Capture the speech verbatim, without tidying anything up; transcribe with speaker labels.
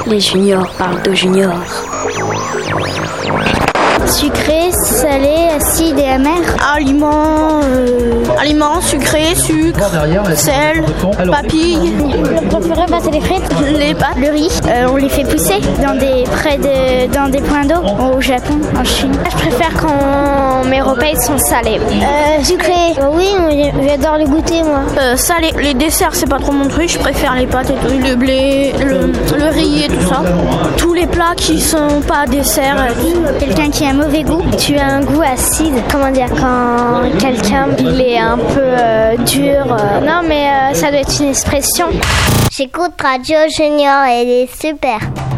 Speaker 1: Les juniors parlent de juniors.
Speaker 2: Sucré, salé, acide et amer.
Speaker 3: Aliments, euh, aliments, sucré, sucre, sel, papilles.
Speaker 2: Le préféré, bah, c'est les frites,
Speaker 3: les pâtes,
Speaker 2: le riz. Euh, on les fait pousser dans des, près de, dans des points d'eau au Japon, en Chine. Je préfère quand mes repas ils sont salés.
Speaker 4: Euh, sucré. Euh, oui, j'adore le goûter, moi.
Speaker 3: Euh, salé. Les desserts, c'est pas trop mon truc. Je préfère les pâtes et tout, le blé, le, le riz et tout ça. Tous les plats qui sont pas desserts.
Speaker 2: Quelqu'un qui a un mauvais goût.
Speaker 4: Tu as un goût acide. Comment dire, quand quelqu'un il est un peu euh, dur. Euh...
Speaker 2: Non, mais euh, ça doit être une expression.
Speaker 4: J'écoute Radio Junior, elle est super.